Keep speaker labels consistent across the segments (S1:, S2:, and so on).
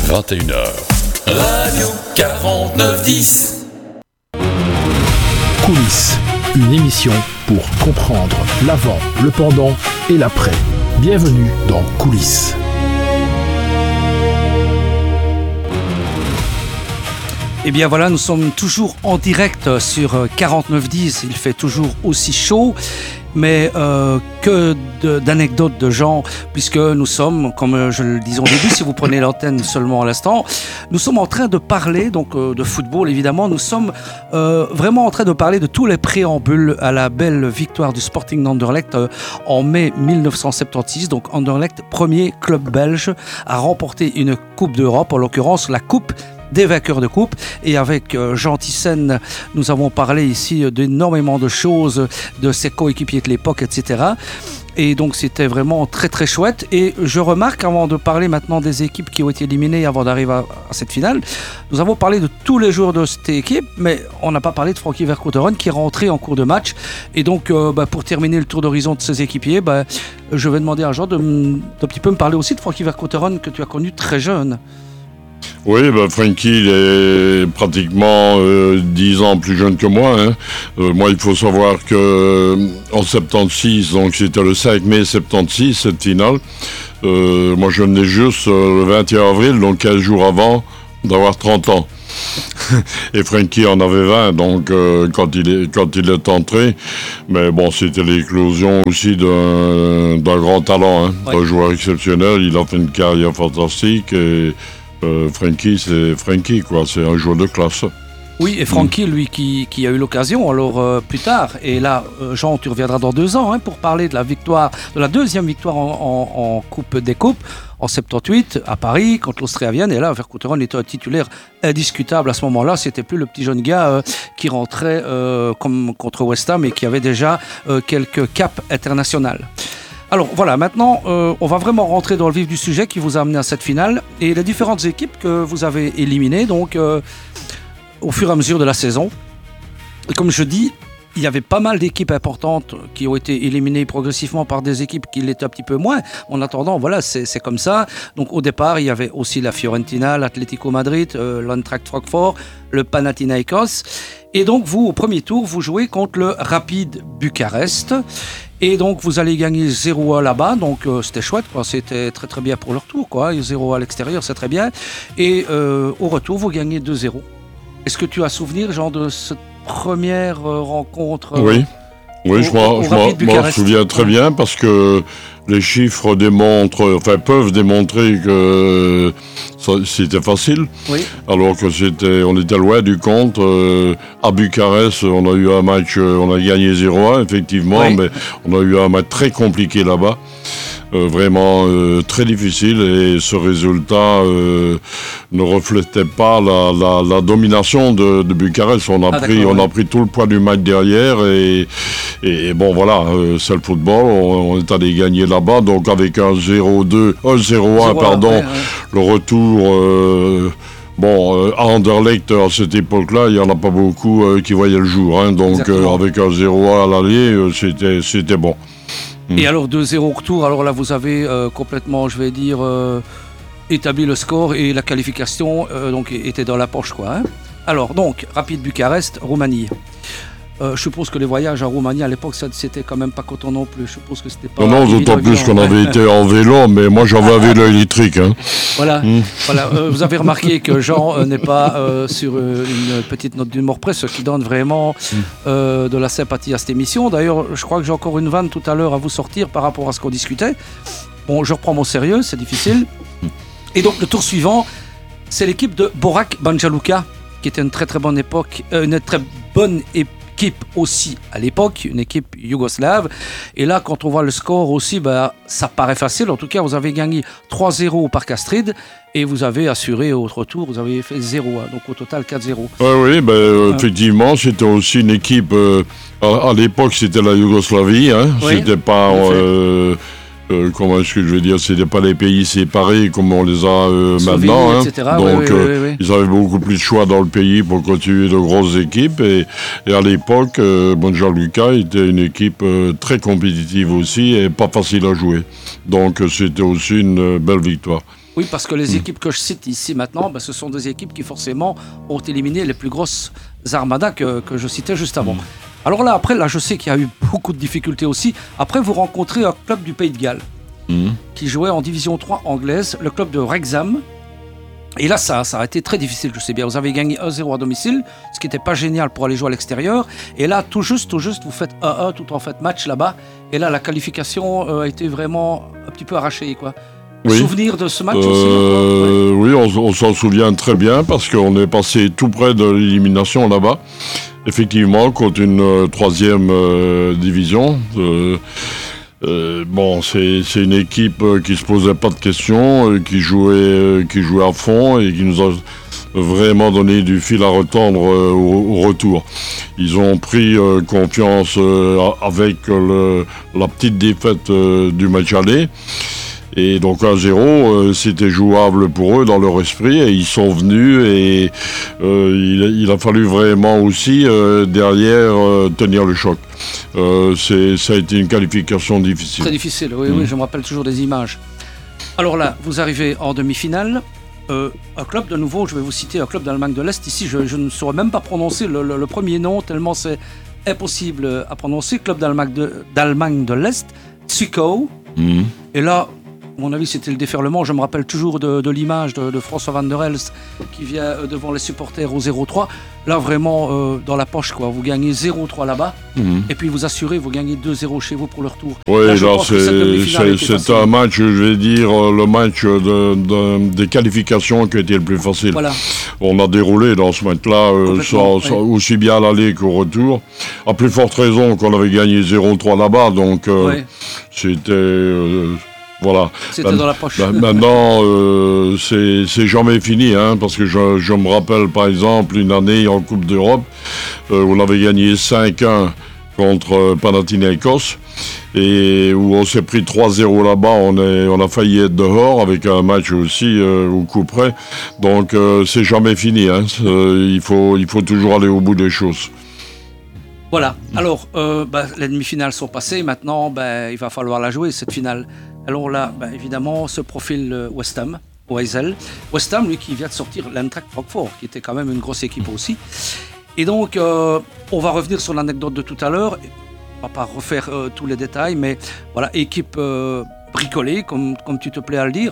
S1: 21h. Radio 4910.
S2: Coulisses, une émission pour comprendre l'avant, le pendant et l'après. Bienvenue dans Coulisses.
S3: Eh bien voilà, nous sommes toujours en direct sur 4910. Il fait toujours aussi chaud, mais que d'anecdotes de gens, puisque nous sommes, comme je le disais au début, si vous prenez l'antenne seulement à l'instant, nous sommes en train de parler donc de football évidemment. Nous sommes vraiment en train de parler de tous les préambules à la belle victoire du Sporting d'Anderlecht en mai 1976. Donc Anderlecht, premier club belge à remporter une Coupe d'Europe, en l'occurrence la Coupe des vainqueurs de coupe. Et avec Jean Thyssen, nous avons parlé ici d'énormément de choses, de ses coéquipiers de l'époque, etc. Et donc c'était vraiment très très chouette. Et je remarque, avant de parler maintenant des équipes qui ont été éliminées avant d'arriver à cette finale, nous avons parlé de tous les joueurs de cette équipe, mais on n'a pas parlé de Frankie Vercouteren qui est rentré en cours de match. Et donc pour terminer le tour d'horizon de ses équipiers, je vais demander à Jean d'un petit peu me parler aussi de Frankie Vercouteren que tu as connu très jeune.
S4: Oui, Frankie, il est pratiquement 10 ans plus jeune que moi. Moi, il faut savoir que en 76, donc c'était le 5 mai 76, cette finale. Moi, je venais juste le 21 avril, donc 15 jours avant d'avoir 30 ans. Et Frankie en avait 20, donc quand il est entré. Mais bon, c'était l'éclosion aussi d'un grand talent, un joueur exceptionnel. Il a fait une carrière fantastique et Frankie, c'est Frankie, quoi. C'est un joueur de classe.
S3: Oui, et Frankie, lui, qui a eu l'occasion, alors plus tard, et là, Jean, tu reviendras dans 2 ans pour parler de la victoire, de la deuxième victoire en Coupe des Coupes, en 78, à Paris, contre l'Austria Vienne, et là, Vercouteren était un titulaire indiscutable à ce moment-là. C'était plus le petit jeune gars qui rentrait comme contre West Ham et qui avait déjà quelques caps internationaux. Alors voilà, maintenant on va vraiment rentrer dans le vif du sujet qui vous a amené à cette finale et les différentes équipes que vous avez éliminées donc au fur et à mesure de la saison. Et comme je dis, il y avait pas mal d'équipes importantes qui ont été éliminées progressivement par des équipes qui l'étaient un petit peu moins. En attendant, voilà, c'est comme ça. Donc au départ, il y avait aussi la Fiorentina, l'Atlético Madrid, l'Eintracht Francfort, le Panathinaikos. Et donc vous, au premier tour, vous jouez contre le Rapid Bucarest. Et donc vous allez gagner 0-1 là-bas, donc c'était chouette, quoi. C'était très très bien pour le retour, quoi. 0-1 à l'extérieur, c'est très bien. Et au retour, vous gagnez 2-0. Est-ce que tu as souvenir, genre, de cette première rencontre
S4: Oui, je m'en souviens très bien parce que les chiffres peuvent démontrer que c'était facile. Oui. Alors que on était loin du compte. À Bucarest, on a eu un match, on a gagné 0-1, effectivement, oui. Mais on a eu un match très compliqué là-bas. Vraiment très difficile et ce résultat ne reflétait pas la domination de Bucarest. On a pris tout le poids du match derrière et bon voilà, c'est le football, on est allé gagner là-bas, donc avec un 0-1, pardon, le retour. À Anderlecht, à cette époque-là, il n'y en a pas beaucoup qui voyaient le jour, donc avec un 0-1 à l'aller, c'était bon.
S3: Et alors 2-0 au retour, alors là vous avez complètement, je vais dire, établi le score et la qualification donc était dans la poche, quoi. Alors donc, Rapid Bucarest, Roumanie. Je suppose que les voyages en Roumanie à l'époque, ça c'était quand même pas coton non plus. Je suppose que c'était pas.
S4: Non, d'autant plus qu'on avait été en vélo, mais moi j'avais un vélo électrique.
S3: Voilà. Vous avez remarqué que Jean n'est pas sur une petite note d'humour près, ce qui donne vraiment de la sympathie à cette émission. D'ailleurs, je crois que j'ai encore une vanne tout à l'heure à vous sortir par rapport à ce qu'on discutait. Bon, je reprends mon sérieux, c'est difficile. Et donc le tour suivant, c'est l'équipe de Borac Banja Luka, qui était une très très bonne époque, une très bonne équipe aussi à l'époque, une équipe yougoslave. Et là, quand on voit le score aussi, ça paraît facile. En tout cas, vous avez gagné 3-0 au Parc Astrid et vous avez assuré au retour, vous avez fait 0-1. Donc au total, 4-0.
S4: Oui, effectivement, c'était aussi une équipe... à l'époque, c'était la Yougoslavie. Oui, c'était pas... comment est-ce que je veux dire, c'était pas les pays séparés comme on les a maintenant, etc. Donc oui. Ils avaient beaucoup plus de choix dans le pays pour continuer de grosses équipes et à l'époque Banja Luka était une équipe très compétitive aussi et pas facile à jouer, donc c'était aussi une belle victoire.
S3: Oui, parce que les équipes que je cite ici maintenant, ce sont des équipes qui forcément ont éliminé les plus grosses armadas que je citais juste avant. Alors là, après, je sais qu'il y a eu beaucoup de difficultés aussi. Après, vous rencontrez un club du Pays de Galles qui jouait en Division 3 anglaise, le club de Wrexham. Et là, ça a été très difficile, je sais bien. Vous avez gagné 1-0 à domicile, ce qui n'était pas génial pour aller jouer à l'extérieur. Et là, tout juste, vous faites 1-1 tout en fait match là-bas. Et là, la qualification a été vraiment un petit peu arrachée, quoi.
S4: Oui.
S3: Souvenir de ce match aussi
S4: Oui, on s'en souvient très bien parce qu'on est passé tout près de l'élimination là-bas. Effectivement, contre une troisième division. C'est une équipe qui se posait pas de questions, qui jouait à fond et qui nous a vraiment donné du fil à retordre au retour. Ils ont pris confiance avec la petite défaite du match aller. Et donc 1-0, c'était jouable pour eux dans leur esprit et ils sont venus et il a fallu vraiment aussi derrière tenir le choc. Ça a été une qualification difficile.
S3: Très difficile, oui, je me rappelle toujours des images. Alors là, vous arrivez en demi-finale. Un club, de nouveau, je vais vous citer un club d'Allemagne de l'Est. Ici, je ne saurais même pas prononcer le premier nom, tellement c'est impossible à prononcer. Club d'Allemagne de l'Est, Zwickau. Et là, à mon avis, c'était le déferlement. Je me rappelle toujours de l'image de François Van der Elst qui vient devant les supporters au 0-3. Là, vraiment, dans la poche, quoi. Vous gagnez 0-3 là-bas. Et puis, vous assurez, vous gagnez 2-0 chez vous pour le retour.
S4: Oui, là c'est un match, je vais dire, le match des qualifications qui a été le plus facile. Voilà. On a déroulé dans ce match-là, aussi bien à l'aller qu'au retour. À plus forte raison qu'on avait gagné 0-3 là-bas. Donc, c'était... Voilà.
S3: C'était dans la poche.
S4: Maintenant, c'est jamais fini, parce que je me rappelle par exemple une année en Coupe d'Europe où on avait gagné 5-1 contre Panathinaikos et où on s'est pris 3-0 là-bas. On a failli être dehors avec un match aussi au coup près. Donc c'est jamais fini. Il faut toujours aller au bout des choses.
S3: Voilà. Alors, les demi-finales sont passées. Maintenant, il va falloir la jouer, cette finale. Alors là, évidemment, ce profil West Ham, Oisel. West Ham, lui, qui vient de sortir l'Eintracht Francfort, qui était quand même une grosse équipe aussi. Et donc, on va revenir sur l'anecdote de tout à l'heure. On va pas refaire tous les détails, mais voilà, équipe bricolée, comme tu te plais à le dire.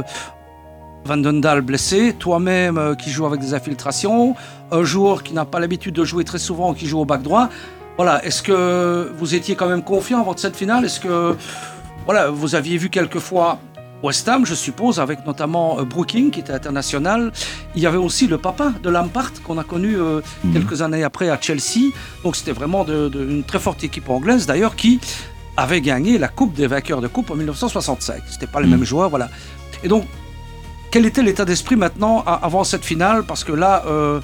S3: Van den Daal blessé, toi-même qui joue avec des infiltrations, un joueur qui n'a pas l'habitude de jouer très souvent, qui joue au back droit. Voilà, est-ce que vous étiez quand même confiant avant cette finale ? Est-ce que vous aviez vu quelquefois West Ham, je suppose, avec notamment Brooking, qui était international. Il y avait aussi le papa de Lampard, qu'on a connu quelques années après à Chelsea. Donc c'était vraiment une très forte équipe anglaise, d'ailleurs, qui avait gagné la Coupe des vainqueurs de Coupe en 1965. C'était pas les mêmes joueurs, voilà. Et donc, quel était l'état d'esprit maintenant avant cette finale ? Parce que là,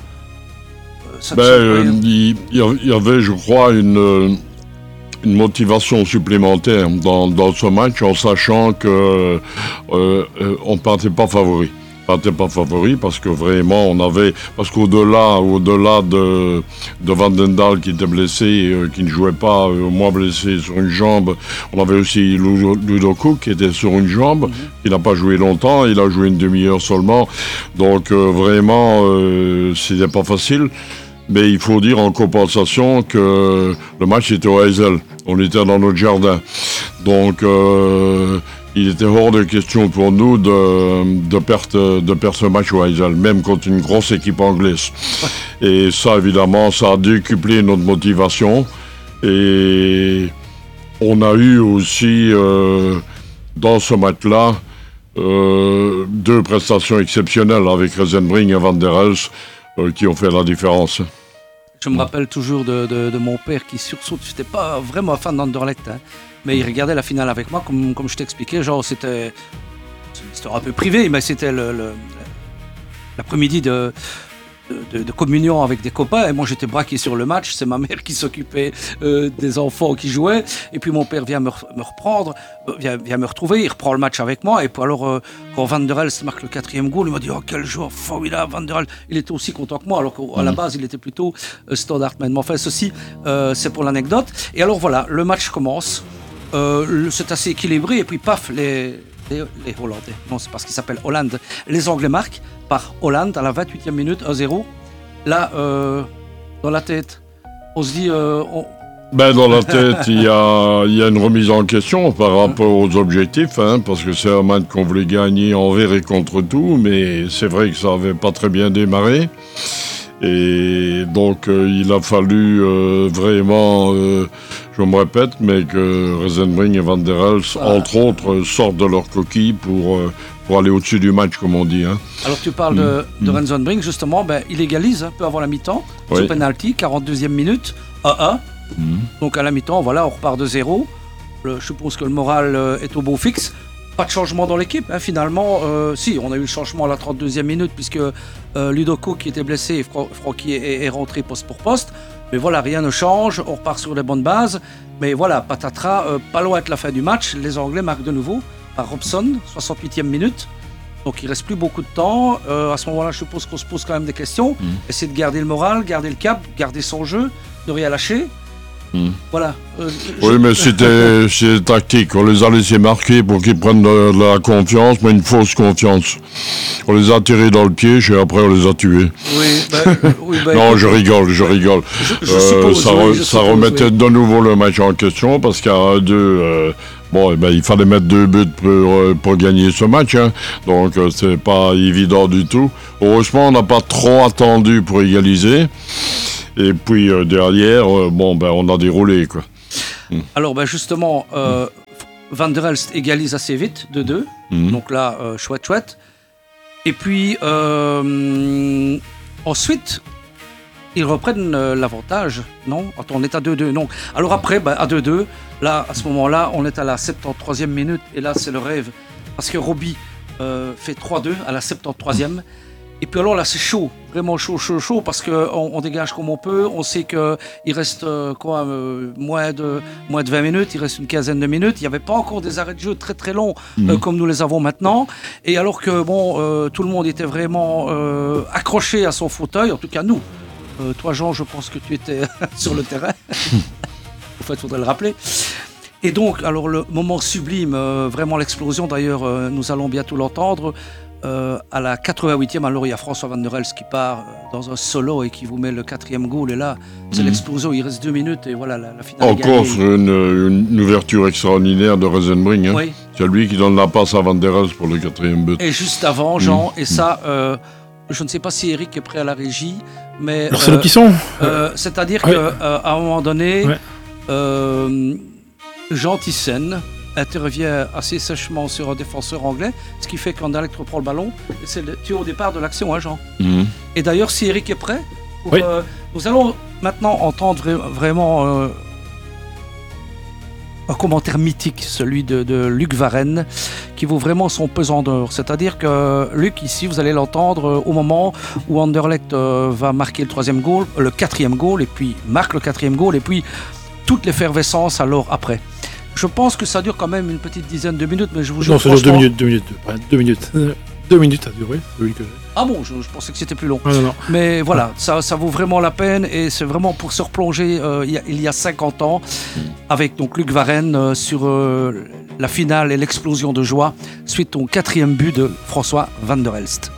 S4: il y avait, je crois, une motivation supplémentaire dans ce match, en sachant que on partait pas favori. Parce que vraiment on avait, parce qu'au-delà de Van den Daal qui était blessé, qui ne jouait pas, au moins blessé sur une jambe, on avait aussi Ludo Cook qui était sur une jambe, qui n'a pas joué longtemps, il a joué une demi-heure seulement, donc vraiment c'était pas facile. Mais il faut dire en compensation que le match était au Heysel. On était dans notre jardin. Donc, il était hors de question pour nous de perdre ce match au Heysel, même contre une grosse équipe anglaise. Et ça, évidemment, ça a décuplé notre motivation. Et on a eu aussi, dans ce match-là, deux prestations exceptionnelles avec Reizenbrink et Van der Elst, qui ont fait la différence.
S3: Je me rappelle toujours de mon père qui sursaute. Je n'étais pas vraiment fan d'Anderlecht, mais il regardait la finale avec moi, comme je t'expliquais. Genre, c'était une histoire un peu privée, mais c'était l'après-midi de communion avec des copains, et moi j'étais braqué sur le match. C'est ma mère qui s'occupait des enfants qui jouaient, et puis mon père vient me reprendre, vient me retrouver, il reprend le match avec moi, et puis alors quand Van der Elst marque le 4e goal, il m'a dit « Oh, quel joueur formidable, Van der Elst !» Il était aussi content que moi, alors qu'à la base il était plutôt standardman. Mais enfin, ceci c'est pour l'anecdote. Et alors voilà, le match commence, c'est assez équilibré, et puis paf, les les Hollandais. Non, c'est parce qu'ils s'appellent Hollande. Les Anglais marquent par Hollande à la 28e minute, 1-0. Là, dans la tête, on se dit...
S4: Dans la tête, il y a une remise en question par rapport aux objectifs, parce que c'est un match qu'on voulait gagner envers et contre tout, mais c'est vrai que ça n'avait pas très bien démarré. Et donc, il a fallu vraiment, je me répète, mais que Reizenbrink et Van der Elst, entre autres, sortent de leur coquille pour aller au-dessus du match, comme on dit.
S3: Alors, tu parles de Reizenbrink, justement, il égalise un peu avant la mi-temps, sur penalty, 42e minute, 1-1. Donc, à la mi-temps, voilà, on repart de 0. Je suppose que le moral est au beau fixe. Pas de changement dans l'équipe, finalement. Si, on a eu le changement à la 32e minute, puisque Ludoko, qui était blessé, et Francky est rentré poste pour poste. Mais voilà, rien ne change, on repart sur les bonnes bases. Mais voilà, patatras, pas loin de la fin du match, les Anglais marquent de nouveau par Robson, 68e minute. Donc il ne reste plus beaucoup de temps. À ce moment-là, je suppose qu'on se pose quand même des questions. Essayer de garder le moral, garder le cap, garder son jeu, ne rien lâcher. Voilà.
S4: Oui, mais c'était tactique. On les a laissés marquer pour qu'ils prennent de la confiance, mais une fausse confiance. On les a tirés dans le pied et après on les a tués. Non, je rigole. Ça remettait de nouveau le match en question parce qu'à 1-2, il fallait mettre 2 buts pour gagner ce match. Donc c'est pas évident du tout. Heureusement, on n'a pas trop attendu pour égaliser. Et puis derrière, on a déroulé, quoi.
S3: Alors, justement, Van der Elst égalise assez vite, 2-2. Donc là, chouette. Et puis, ensuite, ils reprennent l'avantage. Non ? Attends, on est à 2-2. Non. Alors après, à 2-2, là, à ce moment-là, on est à la 73e minute. Et là, c'est le rêve. Parce que Robbie fait 3-2 à la 73e. Et puis alors là, c'est chaud, vraiment chaud, parce qu'on dégage comme on peut. On sait qu'il reste moins de 20 minutes, il reste une quinzaine de minutes. Il n'y avait pas encore des arrêts de jeu très très longs comme nous les avons maintenant. Et alors que tout le monde était vraiment accroché à son fauteuil, en tout cas nous. Toi Jean, je pense que tu étais sur le terrain. En fait, il faudrait le rappeler. Et donc, alors le moment sublime, vraiment l'explosion, d'ailleurs, nous allons bientôt l'entendre. À la 88e, alors il y a François Van der Elst qui part dans un solo et qui vous met le 4e goal. Et là, c'est l'explosion. Il reste 2 minutes et voilà, la finale est gagnée.
S4: Encore une ouverture extraordinaire de Reizenbrink. Oui. C'est lui qui donne la passe à Van der Elst pour le 4e but.
S3: Et juste avant, Jean, et ça, je ne sais pas si Eric est prêt à la régie, mais...
S5: Alors c'est nous qui sont.
S3: C'est-à-dire qu'à un moment donné, Jean Thyssen intervient assez sèchement sur un défenseur anglais, ce qui fait qu'Anderlecht reprend le ballon. Et tu es au départ de l'action, Jean. Et d'ailleurs, si Eric est prêt, nous allons maintenant entendre vraiment un commentaire mythique, celui de Luc Varenne, qui vaut vraiment son pesant d'or. C'est-à-dire que Luc, ici, vous allez l'entendre au moment où Anderlecht va marquer le 4e goal, et puis marque le 4e goal, et puis toute l'effervescence alors après. Je pense que ça dure quand même une petite dizaine de minutes, mais je vous jure.
S5: Non, ça dure 2 minutes. 2 minutes. 2 minutes a duré, celui que j'ai.
S3: Ah bon, je pensais que c'était plus long.
S5: Non.
S3: Mais voilà, ça vaut vraiment la peine et c'est vraiment pour se replonger il y a 50 ans avec donc Luc Varenne sur la finale et l'explosion de joie suite au 4e but de François Van der Elst.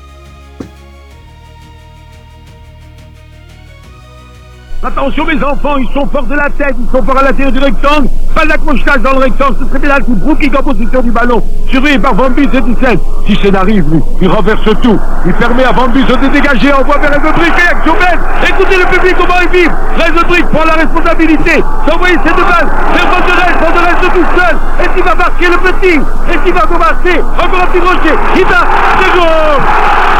S6: Attention mes enfants, ils sont forts de la tête, ils sont forts à l'intérieur du rectangle, pas d'accrochage dans le rectangle, c'est très pénalty, Brook en position du ballon, surveillé par Van Buis et Thyssen. Thyssen arrive lui, il renverse tout, il permet à Van Buis de dégager, envoie vers Reizenbrink et action belle. Écoutez le public comment il vibre, Reizenbrink prend la responsabilité d'envoyer ses 2 balles vers Van der Elst tout seul, est-ce qu'il va marquer le petit, est-ce qu'il va commencer, encore un petit crochet, il a 2 goals.